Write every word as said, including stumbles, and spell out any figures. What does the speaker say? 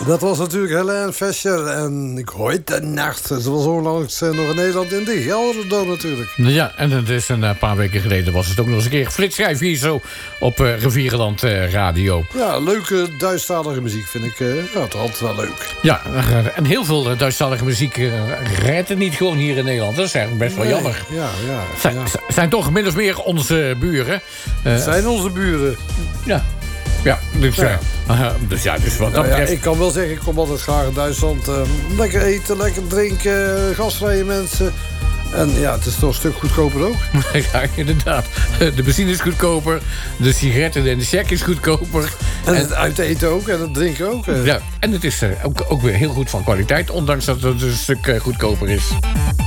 Dat was natuurlijk Helene Fischer en ik hoorde de nacht. Ze was onlangs nog in Nederland in de Gelderdoom natuurlijk. Ja, en het is een paar weken geleden was het ook nog eens een keer flitsschijf hier zo op uh, Rivierenland uh, Radio. Ja, leuke Duitsstalige muziek vind ik uh, ja, het altijd wel leuk. Ja, en heel veel Duitsstalige muziek uh, rijdt het niet gewoon hier in Nederland. Dat is eigenlijk best wel nee, jammer. Ja, ja, zijn, ja. zijn toch min of meer onze buren. Uh, zijn onze buren. Ja. Ja, dus ja. Uh, dus ja, dus wat dat nou ja, betreft... ik kan wel zeggen, ik kom altijd graag in Duitsland. Uh, lekker eten, lekker drinken, gastvrije mensen. En ja, het is toch een stuk goedkoper ook. Ja, inderdaad. De benzine is goedkoper, de sigaretten en de check is goedkoper. En, en het uiteten ook en het drinken ook. Uh. Ja, en het is uh, ook, ook weer heel goed van kwaliteit, ondanks dat het een stuk uh, goedkoper is.